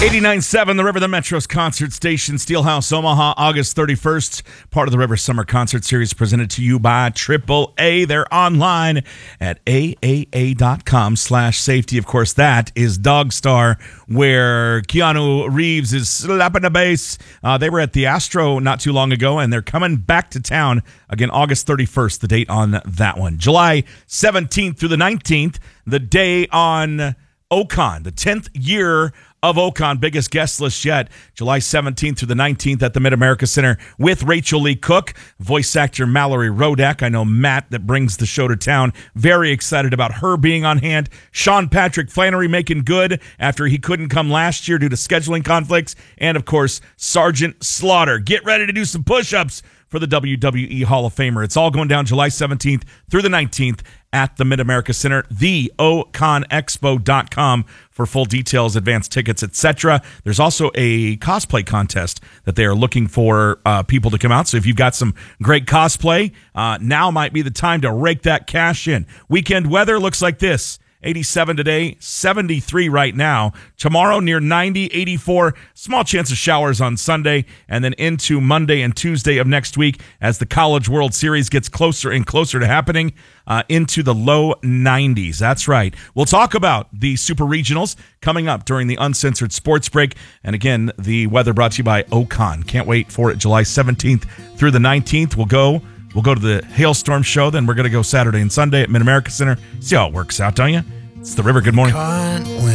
89.7 The River, the Metro's concert station, Steelhouse, Omaha, August 31st. Part of the River Summer Concert Series presented to you by AAA. They're online at aaa.com/safety. Of course, that is Dog Star, where Keanu Reeves is slapping the bass. They were at the Astro not too long ago, and they're coming back to town again August 31st, the date on that one. July 17th through the 19th, the day on Ocon, the 10th year of Ocon, biggest guest list yet. July 17th through the 19th at the Mid-America Center with Rachel Lee Cook, voice actor Mallory Rodak. I know Matt that brings the show to town. Very excited about her being on hand. Sean Patrick Flannery making good after he couldn't come last year due to scheduling conflicts. And, of course, Sergeant Slaughter. Get ready to do some push-ups for the WWE Hall of Famer. It's all going down July 17th through the 19th at the Mid-America Center, theoconexpo.com for full details, advance tickets, etc. There's also a cosplay contest that they are looking for people to come out. So if you've got some great cosplay, now might be the time to rake that cash in. Weekend weather looks like this. 87 today, 73 right now. Tomorrow near 90, 84. Small chance of showers on Sunday, and then into Monday and Tuesday of next week as the College World Series gets closer and closer to happening, into the low 90s. That's right. We'll talk about the Super Regionals coming up during the Uncensored Sports Break. And again, the weather brought to you by Ocon. Can't wait for it. July 17th through the 19th. We'll go to the Hailstorm show. Then we're going to go Saturday and Sunday at Mid-America Center. See how it works out, don't you? It's the River. Good morning.